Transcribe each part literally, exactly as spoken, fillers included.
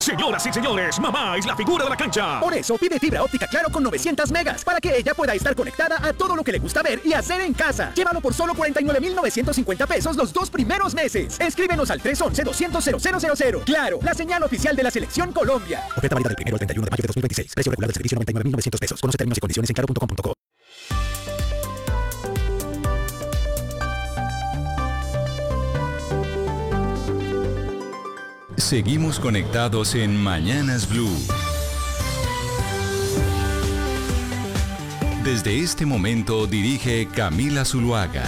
Señoras y señores, mamá es la figura de la cancha. Por eso pide fibra óptica Claro con novecientos megas, para que ella pueda estar conectada a todo lo que le gusta ver y hacer en casa. Llévalo por solo cuarenta y nueve mil novecientos cincuenta pesos los dos primeros meses. Escríbenos al tres once, doscientos, cero cero cero cero. Claro, la señal oficial de la Selección Colombia. Oferta válida del primero al treinta y uno de mayo de dos mil veintiséis. Precio regular del servicio noventa y nueve mil novecientos pesos. Conoce términos y condiciones en claro punto com punto co. Seguimos conectados en Mañanas Blue. Desde este momento dirige Camila Zuluaga.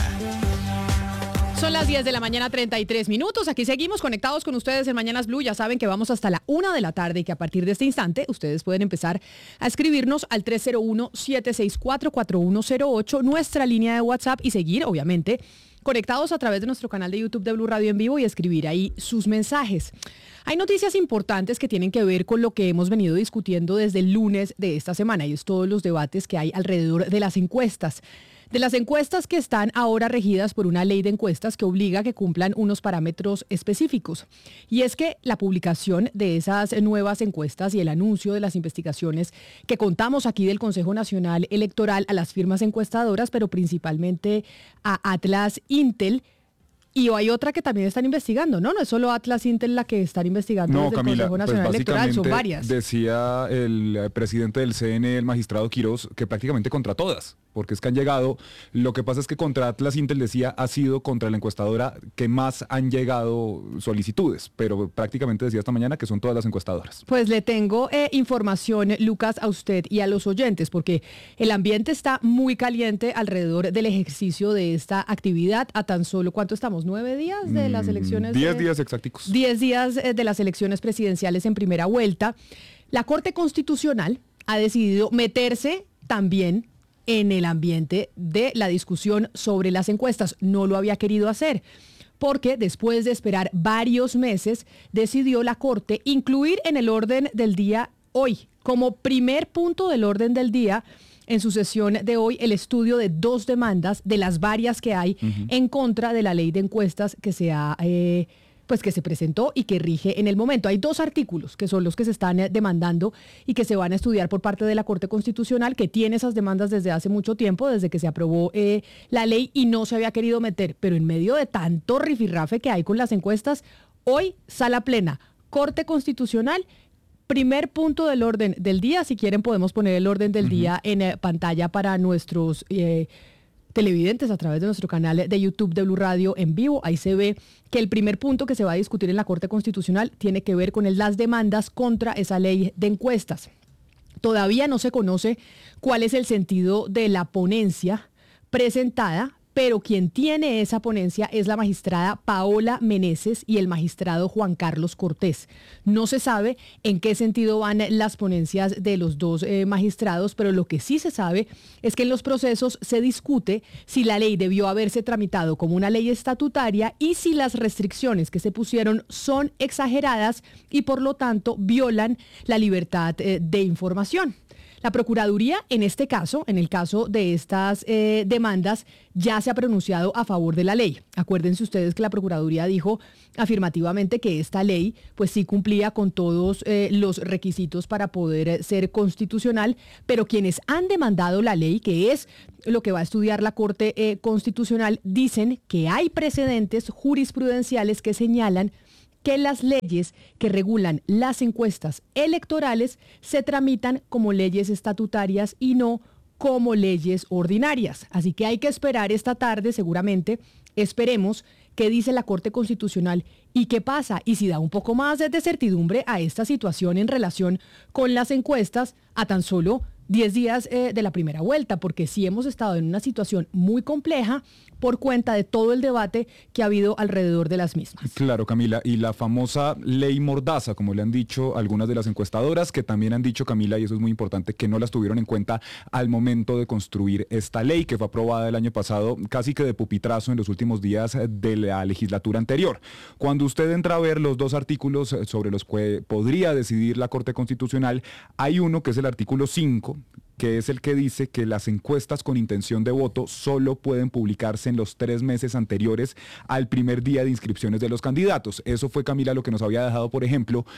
Son las diez de la mañana, treinta y tres minutos. Aquí seguimos conectados con ustedes en Mañanas Blue. Ya saben que vamos hasta la una de la tarde y que a partir de este instante ustedes pueden empezar a escribirnos al tres cero uno, siete seis cuatro, cuatro uno cero ocho, nuestra línea de WhatsApp, y seguir, obviamente, conectados a través de nuestro canal de YouTube de Blue Radio en vivo y escribir ahí sus mensajes. Hay noticias importantes que tienen que ver con lo que hemos venido discutiendo desde el lunes de esta semana, y es todos los debates que hay alrededor de las encuestas. De las encuestas que están ahora regidas por una ley de encuestas que obliga a que cumplan unos parámetros específicos. Y es que la publicación de esas nuevas encuestas y el anuncio de las investigaciones que contamos aquí del Consejo Nacional Electoral a las firmas encuestadoras, pero principalmente a Atlas Intel. Y hay otra que también están investigando, ¿no? No es solo Atlas Intel la que están investigando no, desde Camila, el Consejo Nacional pues Electoral, son varias. Decía el presidente del C N E, el magistrado Quirós, que prácticamente contra todas, porque es que han llegado. Lo que pasa es que contra Atlas Intel, decía, ha sido contra la encuestadora que más han llegado solicitudes, pero prácticamente decía esta mañana que son todas las encuestadoras. Pues le tengo eh, información, Lucas, a usted y a los oyentes, porque el ambiente está muy caliente alrededor del ejercicio de esta actividad. A tan solo, ¿cuánto estamos? ¿Nueve días de las elecciones? Diez de, días exacticos. Diez días eh, de las elecciones presidenciales en primera vuelta. La Corte Constitucional ha decidido meterse también en el ambiente de la discusión sobre las encuestas. No lo había querido hacer, porque después de esperar varios meses, decidió la Corte incluir en el orden del día hoy, como primer punto del orden del día, en su sesión de hoy, el estudio de dos demandas de las varias que hay uh-huh. en contra de la ley de encuestas que se ha... Eh, pues que se presentó y que rige en el momento. Hay dos artículos que son los que se están demandando y que se van a estudiar por parte de la Corte Constitucional, que tiene esas demandas desde hace mucho tiempo, desde que se aprobó eh, la ley, y no se había querido meter. Pero en medio de tanto rifirrafe que hay con las encuestas, hoy sala plena, Corte Constitucional, primer punto del orden del día. Si quieren podemos poner el orden del uh-huh. día en eh, pantalla para nuestros eh, televidentes a través de nuestro canal de YouTube de Blue Radio en vivo. Ahí se ve que el primer punto que se va a discutir en la Corte Constitucional tiene que ver con el, las demandas contra esa ley de encuestas. Todavía no se conoce cuál es el sentido de la ponencia presentada, pero quien tiene esa ponencia es la magistrada Paola Meneses y el magistrado Juan Carlos Cortés. No se sabe en qué sentido van las ponencias de los dos eh, magistrados, pero lo que sí se sabe es que en los procesos se discute si la ley debió haberse tramitado como una ley estatutaria y si las restricciones que se pusieron son exageradas y por lo tanto violan la libertad eh, de información. La Procuraduría, en este caso, en el caso de estas eh, demandas, ya se ha pronunciado a favor de la ley. Acuérdense ustedes que la Procuraduría dijo afirmativamente que esta ley pues sí cumplía con todos eh, los requisitos para poder ser constitucional, pero quienes han demandado la ley, que es lo que va a estudiar la Corte eh, Constitucional, dicen que hay precedentes jurisprudenciales que señalan que las leyes que regulan las encuestas electorales se tramitan como leyes estatutarias y no como leyes ordinarias. Así que hay que esperar esta tarde, seguramente, esperemos qué dice la Corte Constitucional y qué pasa, y si da un poco más de certidumbre a esta situación en relación con las encuestas a tan solo diez días eh, de la primera vuelta, porque sí hemos estado en una situación muy compleja por cuenta de todo el debate que ha habido alrededor de las mismas. Claro, Camila, y la famosa ley Mordaza, como le han dicho algunas de las encuestadoras, que también han dicho, Camila, y eso es muy importante, que no las tuvieron en cuenta al momento de construir esta ley, que fue aprobada el año pasado casi que de pupitrazo en los últimos días de la legislatura anterior. Cuando usted entra a ver los dos artículos sobre los que podría decidir la Corte Constitucional, hay uno que es el artículo cinco, que es el que dice que las encuestas con intención de voto solo pueden publicarse en los tres meses anteriores al primer día de inscripciones de los candidatos. Eso fue, Camila, lo que nos había dejado, por ejemplo,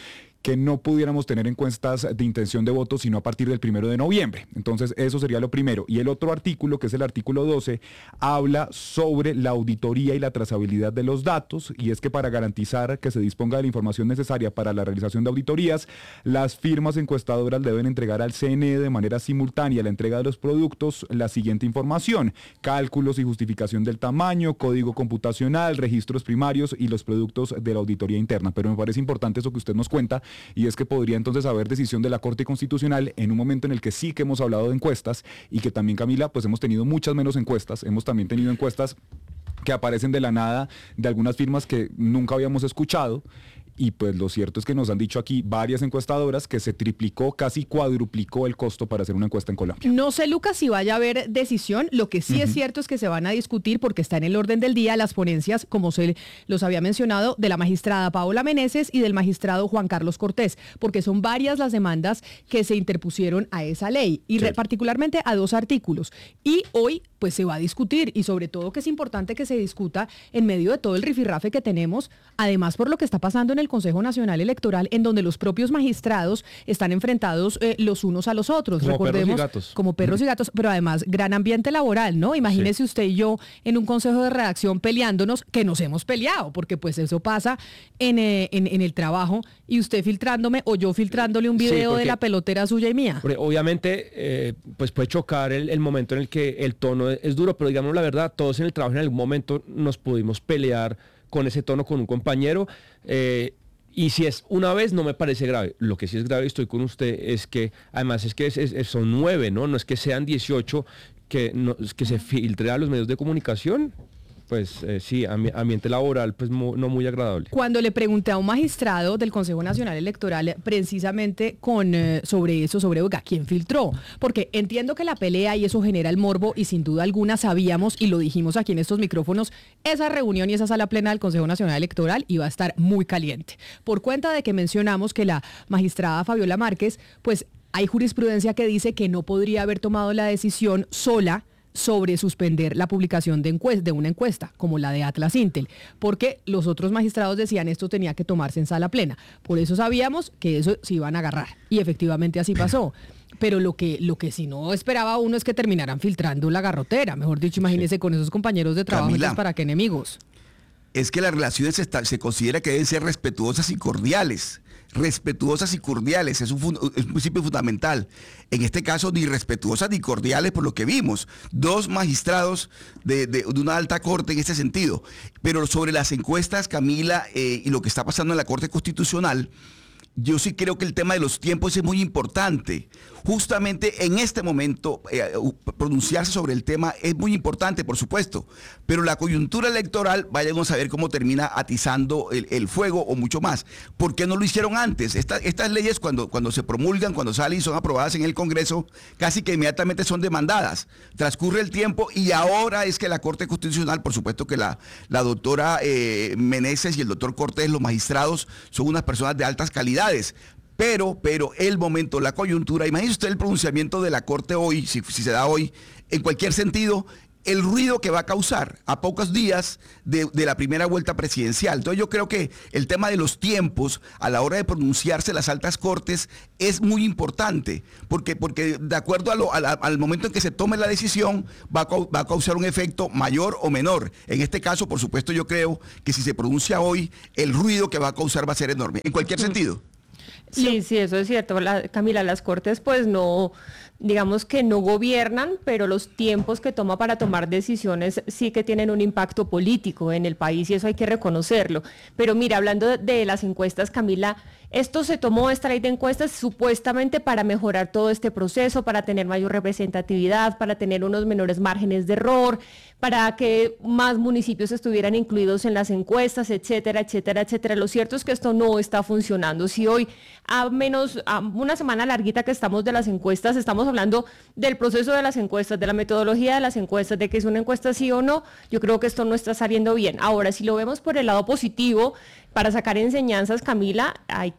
que no pudiéramos tener encuestas de intención de voto sino a partir del primero de noviembre. Entonces eso sería lo primero. Y el otro artículo, que es el artículo doce, habla sobre la auditoría y la trazabilidad de los datos, y es que para garantizar que se disponga de la información necesaria para la realización de auditorías, las firmas encuestadoras deben entregar al C N E de manera simultánea la entrega de los productos la siguiente información: cálculos y justificación del tamaño, código computacional, registros primarios y los productos de la auditoría interna. Pero me parece importante eso que usted nos cuenta, y es que podría entonces haber decisión de la Corte Constitucional en un momento en el que sí que hemos hablado de encuestas, y que también, Camila, pues hemos tenido muchas menos encuestas, hemos también tenido encuestas que aparecen de la nada de algunas firmas que nunca habíamos escuchado. Y pues lo cierto es que nos han dicho aquí varias encuestadoras que se triplicó, casi cuadruplicó el costo para hacer una encuesta en Colombia. No sé, Lucas, si vaya a haber decisión. Lo que sí uh-huh. es cierto es que se van a discutir, porque está en el orden del día, las ponencias, como se los había mencionado, de la magistrada Paola Meneses y del magistrado Juan Carlos Cortés, porque son varias las demandas que se interpusieron a esa ley, y sí. re, particularmente a dos artículos. Y hoy pues se va a discutir, y sobre todo que es importante que se discuta en medio de todo el rifirrafe que tenemos, además por lo que está pasando en el Consejo Nacional Electoral, en donde los propios magistrados están enfrentados eh, los unos a los otros. Como Recordemos, perros y gatos. Como perros y gatos, pero además gran ambiente laboral, ¿no? Imagínese sí. usted y yo en un consejo de redacción peleándonos, que nos hemos peleado, porque pues eso pasa en, eh, en, en el trabajo, y usted filtrándome o yo filtrándole un video sí, porque, de la pelotera suya y mía. Obviamente, eh, pues puede chocar el, el momento en el que el tono es duro, pero digamos la verdad, todos en el trabajo en algún momento nos pudimos pelear con ese tono con un compañero, eh, y si es una vez no me parece grave. Lo que sí es grave, estoy con usted, es que además es que es, es, son nueve, ¿no? No es que sean dieciocho que, no, que se filtre a los medios de comunicación. Pues eh, sí, ambiente laboral pues mu- no muy agradable. Cuando le pregunté a un magistrado del Consejo Nacional Electoral precisamente con eh, sobre eso, sobre oiga, ¿quién filtró? Porque entiendo que la pelea y eso genera el morbo, y sin duda alguna sabíamos, y lo dijimos aquí en estos micrófonos, esa reunión y esa sala plena del Consejo Nacional Electoral iba a estar muy caliente. Por cuenta de que mencionamos que la magistrada Fabiola Márquez, pues hay jurisprudencia que dice que no podría haber tomado la decisión sola sobre suspender la publicación de, encuest- de una encuesta, como la de Atlas Intel, porque los otros magistrados decían esto tenía que tomarse en sala plena. Por eso sabíamos que eso se iban a agarrar, y efectivamente así pasó. Pero lo que, lo que si no esperaba uno es que terminaran filtrando la garrotera. Mejor dicho, imagínese sí. con esos compañeros de trabajo, Camila, ¿para qué enemigos? Es que las relaciones se, está, se considera que deben ser respetuosas y cordiales. Respetuosas y cordiales, es un, fun- es un principio fundamental. En este caso, ni respetuosas ni cordiales, por lo que vimos. Dos magistrados de, de, de una alta corte en este sentido. Pero sobre las encuestas, Camila, eh, y lo que está pasando en la Corte Constitucional, yo sí creo que el tema de los tiempos es muy importante. Justamente en este momento, eh, pronunciarse sobre el tema es muy importante, por supuesto, pero la coyuntura electoral, vayamos a ver cómo termina atizando el, el fuego o mucho más. ¿Por qué no lo hicieron antes? Esta, estas leyes cuando, cuando se promulgan, cuando salen y son aprobadas en el Congreso, casi que inmediatamente son demandadas. Transcurre el tiempo y ahora es que la Corte Constitucional, por supuesto que la, la doctora eh, Meneses y el doctor Cortés, los magistrados, son unas personas de altas calidades. Pero, pero el momento, la coyuntura, imagínese usted el pronunciamiento de la Corte hoy, si, si se da hoy, en cualquier sentido, el ruido que va a causar a pocos días de, de la primera vuelta presidencial. Entonces yo creo que el tema de los tiempos a la hora de pronunciarse las altas cortes es muy importante, porque, porque de acuerdo a lo, a la, al momento en que se tome la decisión va a, va a causar un efecto mayor o menor. En este caso, por supuesto, yo creo que si se pronuncia hoy, el ruido que va a causar va a ser enorme, en cualquier sentido. Sí, sí, eso es cierto, la, Camila, las cortes pues no, digamos que no gobiernan, pero los tiempos que toma para tomar decisiones sí que tienen un impacto político en el país, y eso hay que reconocerlo. Pero mira, hablando de, de las encuestas, Camila, esto se tomó, esta ley de encuestas, supuestamente para mejorar todo este proceso, para tener mayor representatividad, para tener unos menores márgenes de error, para que más municipios estuvieran incluidos en las encuestas, etcétera, etcétera, etcétera. Lo cierto es que esto no está funcionando. Si hoy, a menos a una semana larguita que estamos de las encuestas, estamos hablando del proceso de las encuestas, de la metodología de las encuestas, de que es una encuesta sí o no, yo creo que esto no está saliendo bien. Ahora, si lo vemos por el lado positivo, para sacar enseñanzas, Camila, hay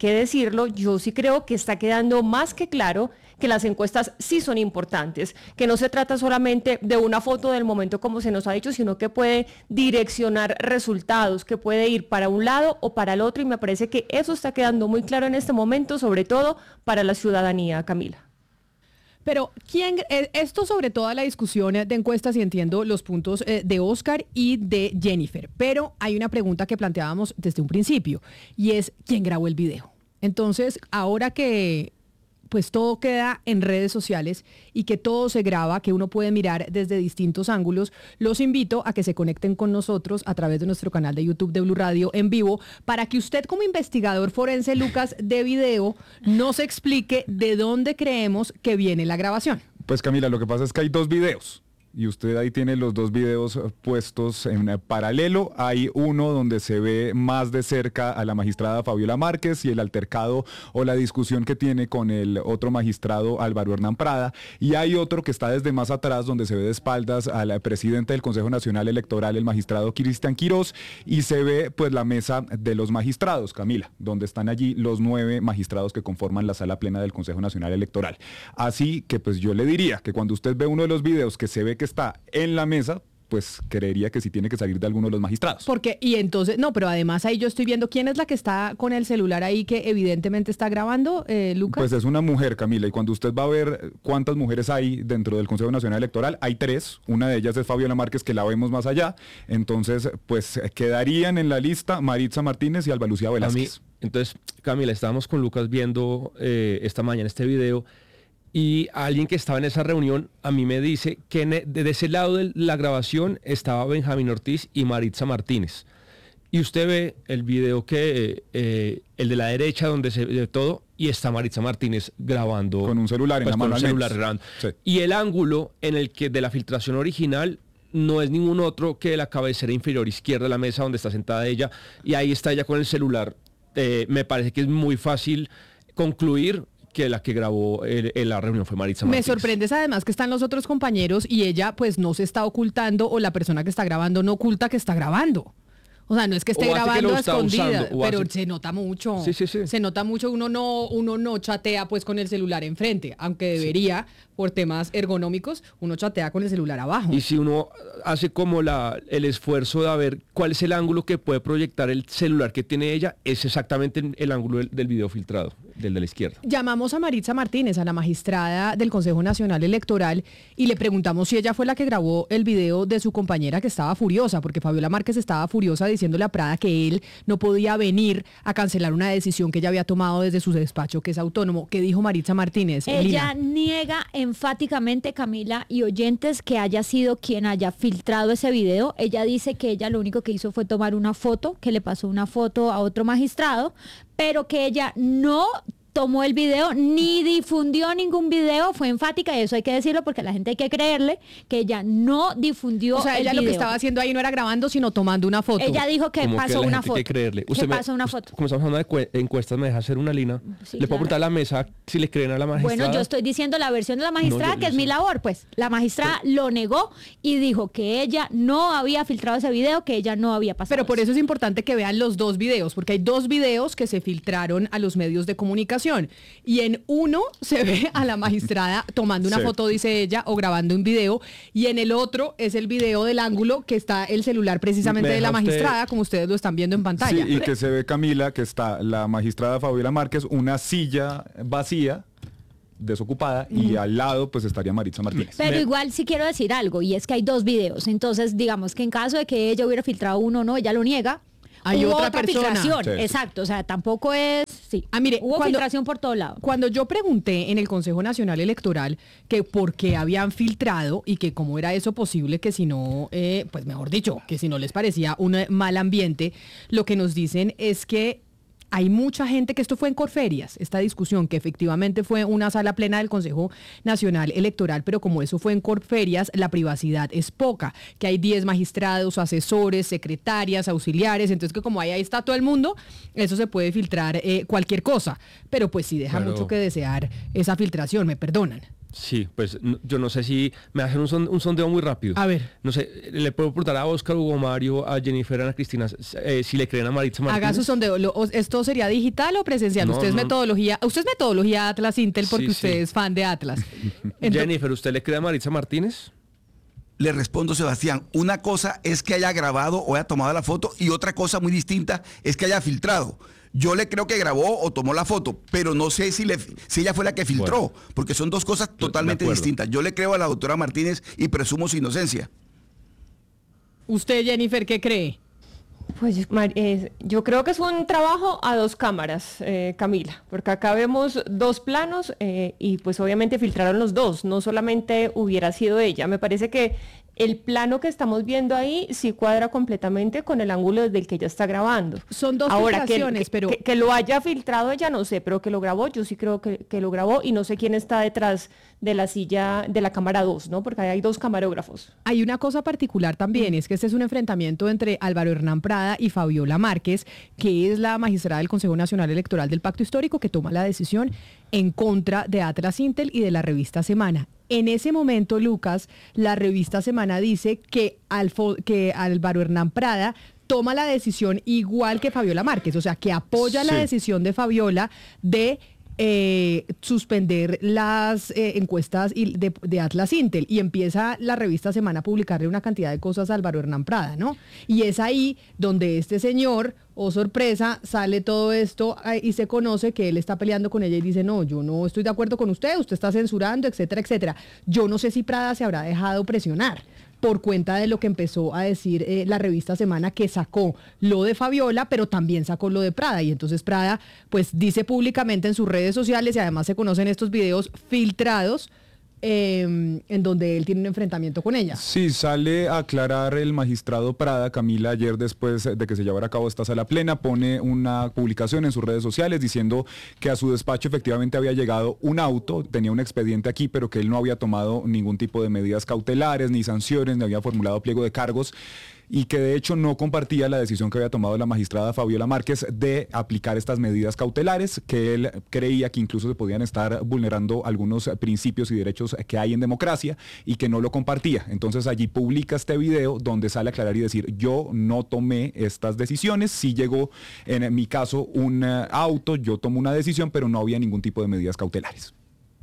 que decirlo, yo sí creo que está quedando más que claro que las encuestas sí son importantes, que no se trata solamente de una foto del momento como se nos ha dicho, sino que puede direccionar resultados, que puede ir para un lado o para el otro, y me parece que eso está quedando muy claro en este momento, sobre todo para la ciudadanía, Camila. Pero quién, esto sobre toda la discusión de encuestas, y entiendo los puntos de Oscar y de Jennifer, pero hay una pregunta que planteábamos desde un principio, y es ¿quién grabó el video? Entonces, ahora que pues todo queda en redes sociales y que todo se graba, que uno puede mirar desde distintos ángulos, los invito a que se conecten con nosotros a través de nuestro canal de YouTube de Blue Radio en vivo, para que usted, como investigador forense, Lucas, de video, nos explique de dónde creemos que viene la grabación. Pues Camila, lo que pasa es que hay dos videos. Y usted ahí tiene los dos videos puestos en paralelo. Hay uno donde se ve más de cerca a la magistrada Fabiola Márquez y el altercado o la discusión que tiene con el otro magistrado Álvaro Hernán Prada. Y hay otro que está desde más atrás, donde se ve de espaldas al presidente del Consejo Nacional Electoral, el magistrado Cristian Quirós, y se ve pues la mesa de los magistrados, Camila, donde están allí los nueve magistrados que conforman la sala plena del Consejo Nacional Electoral. Así que pues yo le diría que cuando usted ve uno de los videos que se ve que está en la mesa, pues creería que sí tiene que salir de alguno de los magistrados. Porque, y entonces, no, pero además ahí yo estoy viendo quién es la que está con el celular ahí que evidentemente está grabando, eh, Lucas. Pues es una mujer, Camila, y cuando usted va a ver cuántas mujeres hay dentro del Consejo Nacional Electoral, hay tres, una de ellas es Fabiola Márquez, que la vemos más allá, entonces pues quedarían en la lista Maritza Martínez y Alba Lucía Velázquez. A mí, entonces, Camila, estábamos con Lucas viendo eh, esta mañana este video, y alguien que estaba en esa reunión a mí me dice que de ese lado de la grabación estaba Benjamín Ortiz y Maritza Martínez. Y usted ve el video que, eh, el de la derecha, donde se ve todo, y está Maritza Martínez grabando. Con un celular en pues, la mano. Con un celular grabando. Sí. Y el ángulo en el que de la filtración original no es ningún otro que la cabecera inferior izquierda de la mesa donde está sentada ella, y ahí está ella con el celular. Eh, me parece que es muy fácil concluir que la que grabó el, el, la reunión fue Maritza Martínez. Me sorprendes además que están los otros compañeros y ella pues no se está ocultando, o la persona que está grabando no oculta que está grabando. O sea, no es que esté grabando a escondidas, pero hace... se nota mucho. Sí, sí, sí. Se nota mucho. Uno no, uno no chatea pues con el celular enfrente, aunque debería, sí, por temas ergonómicos, uno chatea con el celular abajo. Y si uno hace como la, el esfuerzo de ver cuál es el ángulo que puede proyectar el celular que tiene ella, es exactamente el ángulo del, del video filtrado, del de la izquierda. Llamamos a Maritza Martínez, a la magistrada del Consejo Nacional Electoral, y le preguntamos si ella fue la que grabó el video de su compañera, que estaba furiosa, porque Fabiola Márquez estaba furiosa diciéndole a Prada que él no podía venir a cancelar una decisión que ella había tomado desde su despacho, que es autónomo. ¿Qué dijo Maritza Martínez? Ella Lina. niega enfáticamente, Camila y oyentes, que haya sido quien haya filtrado ese video. Ella dice que ella lo único que hizo fue tomar una foto, que le pasó una foto a otro magistrado, pero que ella no tomó el video ni difundió ningún video. Fue enfática, y eso hay que decirlo porque a la gente hay que creerle, que ella no difundió. O sea, ella el lo video. que estaba haciendo ahí no era grabando, sino tomando una foto. Ella dijo que como pasó que una gente foto. Hay que creerle. Que Usted me, pasó una foto. Como estamos hablando de encuestas, me deja hacer una lina. Sí, le puedo claro. preguntar a la mesa si le creen a la magistrada. Bueno, yo estoy diciendo la versión de la magistrada, No, yo- que yo es sé. mi labor, pues. La magistrada lo negó y dijo que ella no había filtrado ese video, que ella no había pasado. Pero por eso es importante que vean los dos videos, porque hay dos videos que se filtraron a los medios de comunicación. Y en uno se ve a la magistrada tomando una Sí. foto, dice ella, o grabando un video. Y en el otro es el video del ángulo que está el celular precisamente ¿Me de la deja usted- magistrada, como ustedes lo están viendo en pantalla. Sí, y que se ve, Camila, que está la magistrada Fabiola Márquez, una silla vacía, desocupada, y al lado pues estaría Maritza Martínez. Pero Me- igual sí quiero decir algo, y es que hay dos videos. Entonces, digamos que en caso de que ella hubiera filtrado uno o no, ella lo niega. Hay Hubo otra persona. filtración, Sí, sí. exacto. O sea, tampoco es... Sí. Ah, mire, Hubo cuando- filtración por todo lado. Cuando yo pregunté en el Consejo Nacional Electoral que por qué habían filtrado y que cómo era eso posible, que si no, eh, pues mejor dicho, que si no les parecía un eh, mal ambiente, lo que nos dicen es que hay mucha gente, que esto fue en Corferias, esta discusión, que efectivamente fue una sala plena del Consejo Nacional Electoral, pero como eso fue en Corferias, la privacidad es poca, que hay diez magistrados, asesores, secretarias, auxiliares, entonces que como ahí, ahí está todo el mundo, eso se puede filtrar eh, cualquier cosa, pero pues sí deja Claro. mucho que desear esa filtración, me perdonan. Sí, pues no- yo no sé si me hacen un, son- un sondeo muy rápido. A ver. No sé, le puedo preguntar a Oscar, Hugo Mario, a Jennifer, a Ana Cristina, eh, si le creen a Maritza Martínez. Haga su sondeo. Lo- o- ¿Esto sería digital o presencial? No, usted es no. metodología, usted es metodología Atlas Intel porque Sí, usted sí. es fan de Atlas. Ento- Jennifer, ¿usted le cree a Maritza Martínez? Le respondo, Sebastián, una cosa es que haya grabado o haya tomado la foto y otra cosa muy distinta es que haya filtrado. Yo le creo que grabó o tomó la foto, pero no sé si, le, si ella fue la que filtró, Bueno. porque son dos cosas de totalmente acuerdo. distintas. Yo le creo a la doctora Martínez y presumo su inocencia. ¿Usted, Jennifer, qué cree? Pues Mar- eh, yo creo que es un trabajo a dos cámaras, eh, Camila, porque acá vemos dos planos eh, y pues obviamente filtraron los dos, no solamente hubiera sido ella. Me parece que el plano que estamos viendo ahí sí cuadra completamente con el ángulo desde el que ella está grabando. Son dos Ahora, que, filtraciones, que- pero- que, que lo haya filtrado ella no sé, pero que lo grabó, yo sí creo que, que lo grabó y no sé quién está detrás de la silla de la cámara dos, ¿no? Porque ahí hay dos camarógrafos. Hay una cosa particular también, y es que este es un enfrentamiento entre Álvaro Hernán Prada y Fabiola Márquez, que es la magistrada del Consejo Nacional Electoral del Pacto Histórico que toma la decisión en contra de Atlas Intel y de la revista Semana. En ese momento, Lucas, la revista Semana dice que, Alfo- que Álvaro Hernán Prada toma la decisión igual que Fabiola Márquez, o sea, que apoya la Sí. decisión de Fabiola de eh, suspender las eh, encuestas y de, de Atlas Intel, y empieza la revista Semana a publicarle una cantidad de cosas a Álvaro Hernán Prada, ¿no? Y es ahí donde este señor, oh sorpresa, sale todo esto eh, y se conoce que él está peleando con ella y dice, no, yo no estoy de acuerdo con usted, usted está censurando, etcétera, etcétera. Yo no sé si Prada se habrá dejado presionar por cuenta de lo que empezó a decir eh, la revista Semana, que sacó lo de Fabiola, pero también sacó lo de Prada. Y entonces Prada, pues, dice públicamente en sus redes sociales, y además se conocen estos videos filtrados, eh, en donde él tiene un enfrentamiento con ella. Sí, sale a aclarar el magistrado Prada, Camila, ayer después de que se llevara a cabo esta sala plena, pone una publicación en sus redes sociales diciendo que a su despacho efectivamente había llegado un auto, tenía un expediente aquí, pero que él no había tomado ningún tipo de medidas cautelares, ni sanciones, ni había formulado pliego de cargos, y que de hecho no compartía la decisión que había tomado la magistrada Fabiola Márquez de aplicar estas medidas cautelares, que él creía que incluso se podían estar vulnerando algunos principios y derechos que hay en democracia, y que no lo compartía. Entonces allí publica este video donde sale a aclarar y decir, yo no tomé estas decisiones, sí llegó en mi caso un eh, auto, yo tomo una decisión, pero no había ningún tipo de medidas cautelares.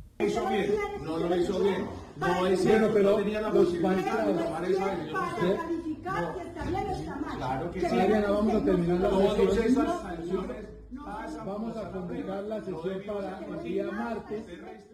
No lo hizo bien. No es cierto, pero tenía la posibilidad de tomar esa decisión usted. Claro que sí. Adriana, vamos a terminar la Todas sesión. esas sanciones Vamos a convocar la sesión para el día martes.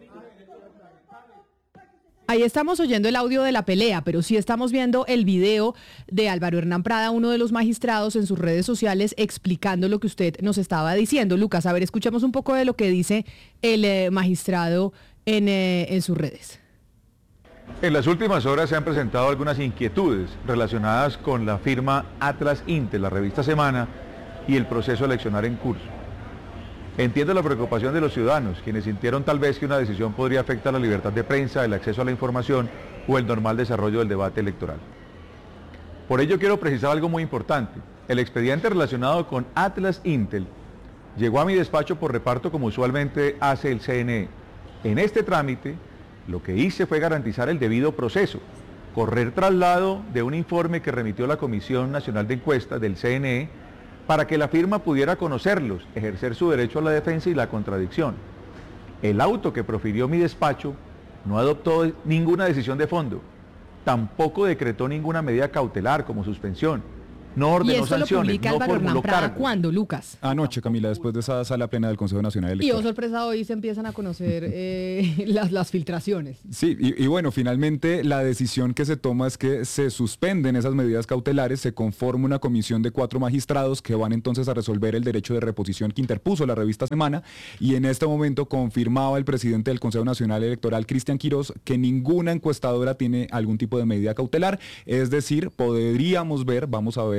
Ahí estamos oyendo el audio de la pelea, pero sí estamos viendo el video de Álvaro Hernán Prada, uno de los magistrados, en sus redes sociales explicando lo que usted nos estaba diciendo. Lucas, a ver, escuchemos un poco de lo que dice el eh, magistrado en, eh, en sus redes. En las últimas horas se han presentado algunas inquietudes relacionadas con la firma Atlas Intel, la revista Semana, y el proceso eleccionario en curso. Entiendo la preocupación de los ciudadanos, quienes sintieron tal vez que una decisión podría afectar la libertad de prensa, el acceso a la información o el normal desarrollo del debate electoral. Por ello quiero precisar algo muy importante. El expediente relacionado con Atlas Intel llegó a mi despacho por reparto como usualmente hace el C N E. En este trámite, lo que hice fue garantizar el debido proceso, correr traslado de un informe que remitió la Comisión Nacional de Encuestas del C N E para que la firma pudiera conocerlos, ejercer su derecho a la defensa y la contradicción. El auto que profirió mi despacho no adoptó ninguna decisión de fondo, tampoco decretó ninguna medida cautelar como suspensión, no Y ordenó esto lo sanciones, publica no Álvaro Hernán formuló Prada, cargos. ¿cuándo, Lucas? Anoche, Camila, después de esa sala plena del Consejo Nacional Y, oh Electoral. sorpresa, hoy se empiezan a conocer eh, las, las filtraciones. Sí, y, y bueno, finalmente la decisión que se toma es que se suspenden esas medidas cautelares, se conforma una comisión de cuatro magistrados que van entonces a resolver el derecho de reposición que interpuso la revista Semana, y en este momento confirmaba el presidente del Consejo Nacional Electoral, Cristian Quirós, que ninguna encuestadora tiene algún tipo de medida cautelar, es decir, podríamos ver, vamos a ver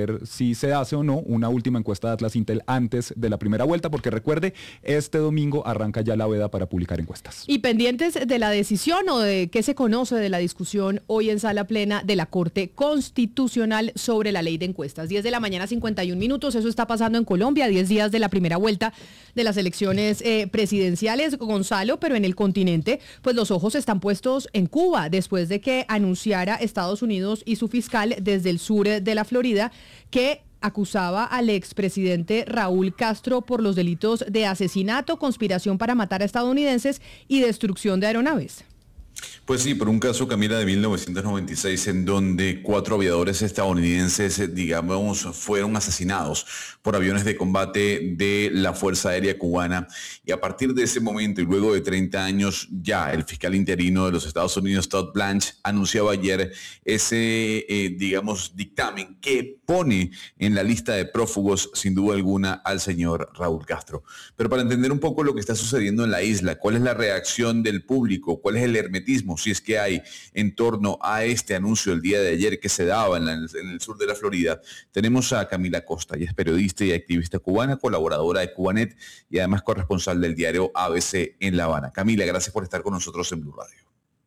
ver si se hace o no una última encuesta de Atlas Intel antes de la primera vuelta, porque recuerde, este domingo arranca ya la veda para publicar encuestas. Y pendientes de la decisión o de qué se conoce de la discusión hoy en sala plena de la Corte Constitucional sobre la ley de encuestas. diez de la mañana, cincuenta y un minutos, eso está pasando en Colombia, diez días de la primera vuelta de las elecciones eh, presidenciales, Gonzalo, pero en el continente, pues los ojos están puestos en Cuba, después de que anunciara Estados Unidos y su fiscal desde el sur de la Florida que acusaba al expresidente Raúl Castro por los delitos de asesinato, conspiración para matar a estadounidenses y destrucción de aeronaves. Pues sí, por un caso, Camila, de mil novecientos noventa y seis, en donde cuatro aviadores estadounidenses, digamos, fueron asesinados por aviones de combate de la Fuerza Aérea Cubana. Y a partir de ese momento y luego de treinta años, ya el fiscal interino de los Estados Unidos, Todd Blanche, anunciaba ayer ese, eh, digamos, dictamen que pone en la lista de prófugos, sin duda alguna, al señor Raúl Castro. Pero para entender un poco lo que está sucediendo en la isla, cuál es la reacción del público, cuál es el hermetismo, si es que hay, en torno a este anuncio el día de ayer que se daba en, la, en el sur de la Florida, tenemos a Camila Costa, ella es periodista y activista cubana, colaboradora de Cubanet y además corresponsal del diario A B C en La Habana. Camila, gracias por estar con nosotros en Blue Radio.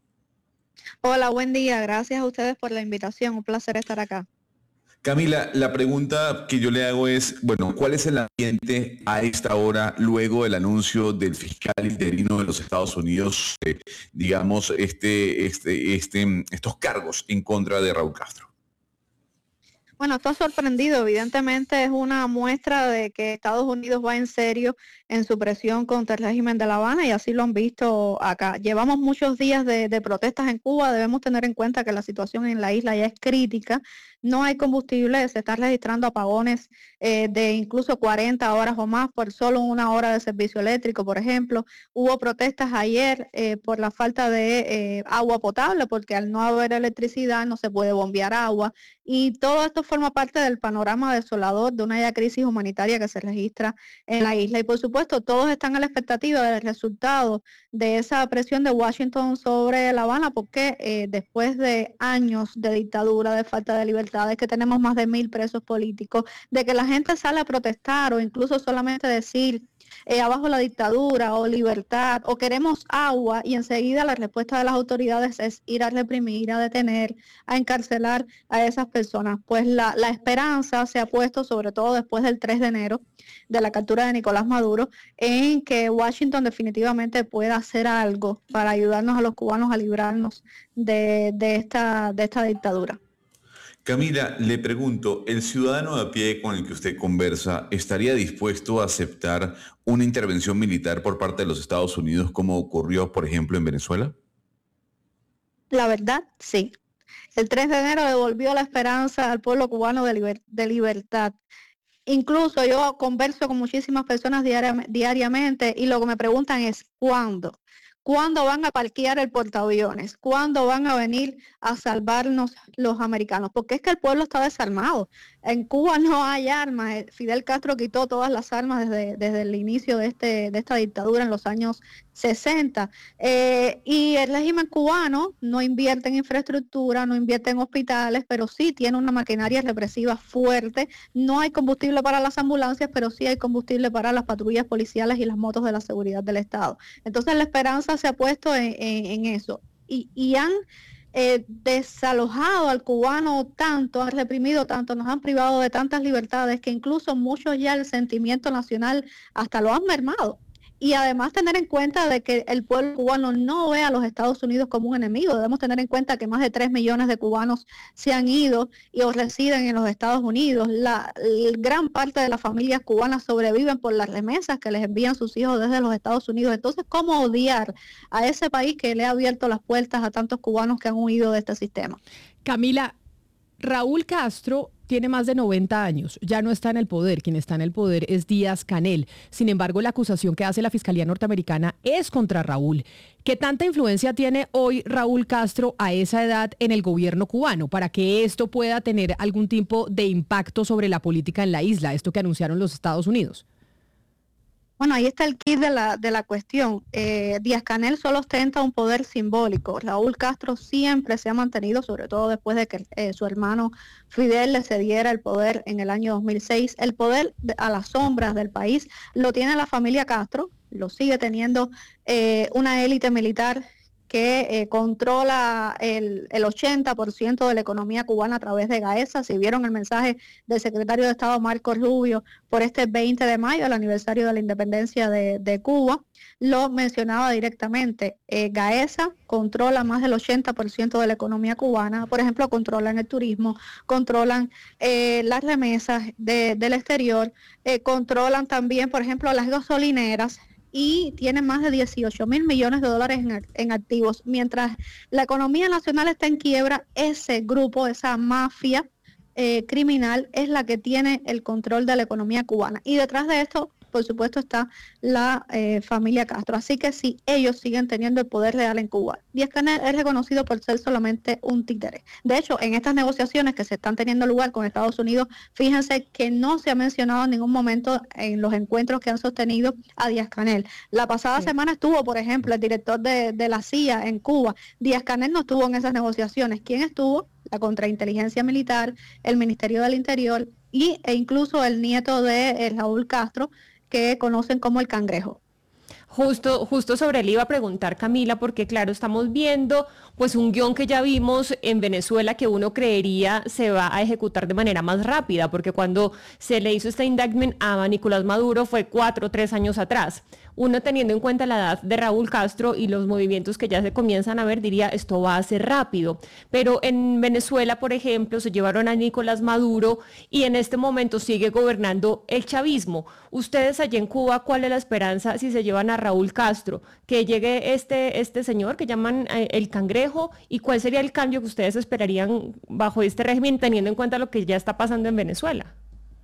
Hola, buen día. Gracias a ustedes por la invitación. Un placer estar acá. Camila, la pregunta que yo le hago es, bueno, ¿cuál es el ambiente a esta hora luego del anuncio del fiscal interino de los Estados Unidos, eh, digamos, este, este, este, estos cargos en contra de Raúl Castro? Bueno, esto ha sorprendido. Evidentemente es una muestra de que Estados Unidos va en serio en su presión contra el régimen de La Habana y así lo han visto acá. Llevamos muchos días de, de protestas en Cuba. Debemos tener en cuenta que la situación en la isla ya es crítica. No hay combustible, se están registrando apagones eh, de incluso cuarenta horas o más por solo una hora de servicio eléctrico, por ejemplo. Hubo protestas ayer eh, por la falta de eh, agua potable, porque al no haber electricidad no se puede bombear agua. Y todo esto forma parte del panorama desolador de una ya crisis humanitaria que se registra en la isla. Y por supuesto, todos están a la expectativa del resultado de esa presión de Washington sobre La Habana, porque eh, después de años de dictadura, de falta de libertad, de que tenemos más de mil presos políticos, de que la gente sale a protestar o incluso solamente decir eh, abajo la dictadura o libertad o queremos agua, y enseguida la respuesta de las autoridades es ir a reprimir, a detener, a encarcelar a esas personas. Pues la, la esperanza se ha puesto, sobre todo después del tres de enero, de la captura de Nicolás Maduro, en que Washington definitivamente pueda hacer algo para ayudarnos a los cubanos a librarnos de, de, esta, de esta dictadura. Camila, le pregunto, ¿el ciudadano de a pie con el que usted conversa estaría dispuesto a aceptar una intervención militar por parte de los Estados Unidos como ocurrió, por ejemplo, en Venezuela? La verdad, sí. El tres de enero devolvió la esperanza al pueblo cubano de, liber- de libertad. Incluso yo converso con muchísimas personas diari- diariamente y lo que me preguntan es ¿cuándo? ¿Cuándo van a parquear el portaaviones? ¿Cuándo van a venir a salvarnos los americanos? Porque es que el pueblo está desarmado. En Cuba no hay armas. Fidel Castro quitó todas las armas desde, desde el inicio de, este, de esta dictadura en los años sesenta. Eh, y el régimen cubano no invierte en infraestructura, no invierte en hospitales, pero sí tiene una maquinaria represiva fuerte. No hay combustible para las ambulancias, pero sí hay combustible para las patrullas policiales y las motos de la seguridad del Estado. Entonces la esperanza se ha puesto en, en, en eso. Y, y han eh, desalojado al cubano tanto, han reprimido tanto, nos han privado de tantas libertades que incluso muchos ya el sentimiento nacional hasta lo han mermado. Y además tener en cuenta de que el pueblo cubano no ve a los Estados Unidos como un enemigo. Debemos tener en cuenta que más de tres millones de cubanos se han ido y o residen en los Estados Unidos. La, la gran parte de las familias cubanas sobreviven por las remesas que les envían sus hijos desde los Estados Unidos. Entonces, ¿cómo odiar a ese país que le ha abierto las puertas a tantos cubanos que han huido de este sistema? Camila, Raúl Castro tiene más de noventa años, ya no está en el poder, quien está en el poder es Díaz-Canel. Sin embargo, la acusación que hace la Fiscalía norteamericana es contra Raúl. ¿Qué tanta influencia tiene hoy Raúl Castro a esa edad en el gobierno cubano para que esto pueda tener algún tipo de impacto sobre la política en la isla, esto que anunciaron los Estados Unidos? Bueno, ahí está el kit de la, de la cuestión. Eh, Díaz-Canel solo ostenta un poder simbólico. Raúl Castro siempre se ha mantenido, sobre todo después de que eh, su hermano Fidel le cediera el poder en el año dos mil seis. El poder de, a las sombras del país lo tiene la familia Castro, lo sigue teniendo eh, una élite militar que eh, controla el, el ochenta por ciento de la economía cubana a través de Gaesa. Si vieron el mensaje del secretario de Estado Marco Rubio por este veinte de mayo, el aniversario de la independencia de, de Cuba, lo mencionaba directamente. Eh, Gaesa controla más del ochenta por ciento de la economía cubana. Por ejemplo, controlan el turismo, controlan eh, las remesas de, del exterior, eh, controlan también, por ejemplo, las gasolineras, y tiene más de dieciocho mil millones de dólares en, en activos. Mientras la economía nacional está en quiebra, ese grupo, esa mafia eh, criminal es la que tiene el control de la economía cubana. Y detrás de esto, por supuesto, está la eh, familia Castro. Así que sí, ellos siguen teniendo el poder real en Cuba. Díaz-Canel es reconocido por ser solamente un títere. De hecho, en estas negociaciones que se están teniendo lugar con Estados Unidos, fíjense que no se ha mencionado en ningún momento en los encuentros que han sostenido a Díaz-Canel. La pasada sí. semana estuvo, por ejemplo, el director de, de la C I A en Cuba. Díaz-Canel no estuvo en esas negociaciones. ¿Quién estuvo? La contrainteligencia militar, el Ministerio del Interior y, e incluso el nieto de eh, Raúl Castro, que conocen como el Cangrejo. Justo, justo sobre él iba a preguntar, Camila, porque claro, estamos viendo pues un guión que ya vimos en Venezuela que uno creería se va a ejecutar de manera más rápida, porque cuando se le hizo este indictment a Nicolás Maduro fue cuatro o tres años atrás. Uno, teniendo en cuenta la edad de Raúl Castro y los movimientos que ya se comienzan a ver, diría esto va a ser rápido. Pero en Venezuela, por ejemplo, se llevaron a Nicolás Maduro y en este momento sigue gobernando el chavismo. Ustedes allá en Cuba, ¿cuál es la esperanza si se llevan a Raúl Castro? Que llegue este, este señor que llaman eh, el Cangrejo, ¿y cuál sería el cambio que ustedes esperarían bajo este régimen, teniendo en cuenta lo que ya está pasando en Venezuela?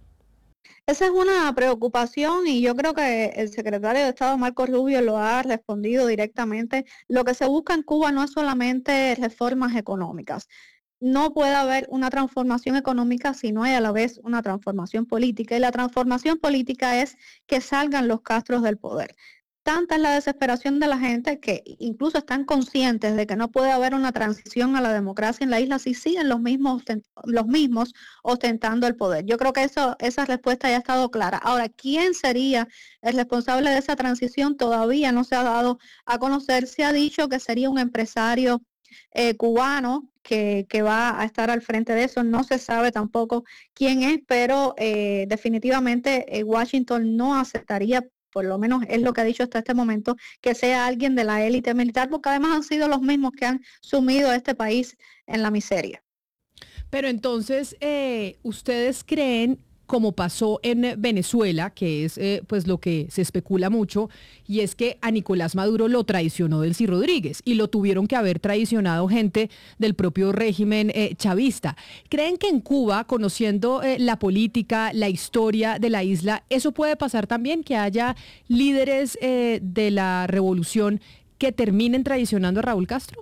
Esa es una preocupación y yo creo que el secretario de Estado, Marco Rubio, lo ha respondido directamente. Lo que se busca en Cuba no es solamente reformas económicas. No puede haber una transformación económica si no hay a la vez una transformación política. Y la transformación política es que salgan los Castros del poder. Tanta es la desesperación de la gente que incluso están conscientes de que no puede haber una transición a la democracia en la isla si siguen los mismos, los mismos ostentando el poder. Yo creo que eso, esa respuesta ya ha estado clara. Ahora, ¿quién sería el responsable de esa transición? Todavía no se ha dado a conocer. Se ha dicho que sería un empresario eh, cubano que, que va a estar al frente de eso. No se sabe tampoco quién es, pero eh, definitivamente eh, Washington no aceptaría, por lo menos es lo que ha dicho hasta este momento, que sea alguien de la élite militar, porque además han sido los mismos que han sumido a este país en la miseria. Pero entonces, eh, ¿ustedes creen, como pasó en Venezuela, que es eh, pues lo que se especula mucho, y es que a Nicolás Maduro lo traicionó Delcy Rodríguez y lo tuvieron que haber traicionado gente del propio régimen eh, chavista? ¿Creen que en Cuba, conociendo eh, la política, la historia de la isla, eso puede pasar también, que haya líderes eh, de la revolución que terminen traicionando a Raúl Castro?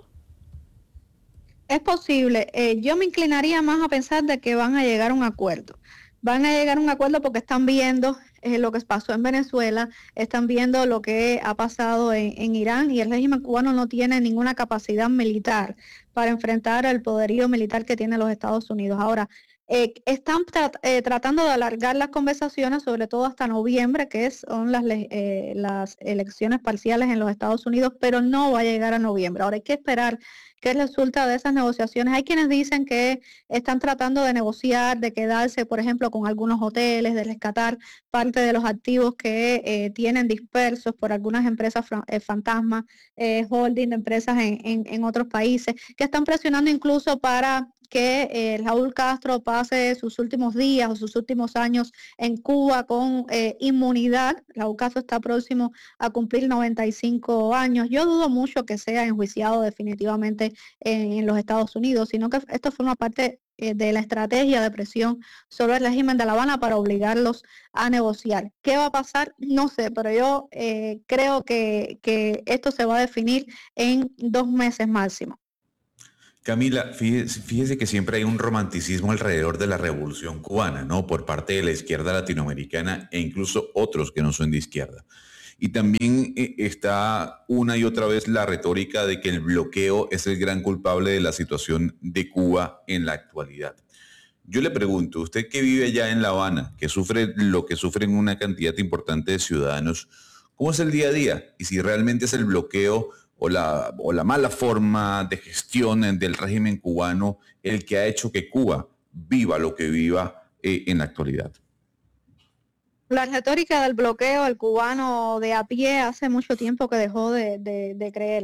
Es posible. Eh, yo me inclinaría más a pensar de que van a llegar a un acuerdo. Van a llegar a un acuerdo porque están viendo eh, lo que pasó en Venezuela, están viendo lo que ha pasado en, en Irán, y el régimen cubano no tiene ninguna capacidad militar para enfrentar el poderío militar que tiene los Estados Unidos. Ahora, eh, están tra eh, tratando de alargar las conversaciones, sobre todo hasta noviembre, que es, son las, eh, las elecciones parciales en los Estados Unidos, pero no va a llegar a noviembre. Ahora hay que esperar qué resulta de esas negociaciones. Hay quienes dicen que están tratando de negociar, de quedarse, por ejemplo, con algunos hoteles, de rescatar parte de los activos que eh, tienen dispersos por algunas empresas eh, fantasmas, eh, holding de empresas en, en, en otros países, que están presionando incluso para que eh, Raúl Castro pase sus últimos días o sus últimos años en Cuba con eh, inmunidad. Raúl Castro está próximo a cumplir noventa y cinco años. Yo dudo mucho que sea enjuiciado definitivamente en, en los Estados Unidos, sino que esto forma parte eh, de la estrategia de presión sobre el régimen de La Habana para obligarlos a negociar. ¿Qué va a pasar? No sé, pero yo eh, creo que, que esto se va a definir en dos meses máximo. Camila, fíjese, fíjese que siempre hay un romanticismo alrededor de la revolución cubana, ¿no? Por parte de la izquierda latinoamericana e incluso otros que no son de izquierda. Y también eh, está una y otra vez la retórica de que el bloqueo es el gran culpable de la situación de Cuba en la actualidad. Yo le pregunto, usted que vive allá en La Habana, que sufre lo que sufren una cantidad importante de ciudadanos, ¿cómo es el día a día? Y si realmente es el bloqueo o la, o la mala forma de gestión del régimen cubano el que ha hecho que Cuba viva lo que viva eh, en la actualidad. La retórica del bloqueo, el cubano de a pie hace mucho tiempo que dejó de, de, de creer.